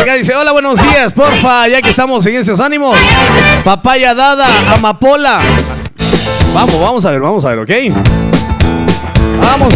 acá dice, hola, buenos días, porfa, ya que estamos en esos ánimos. Papaya dada, amapola. Vamos a ver, ¿ok? Vamos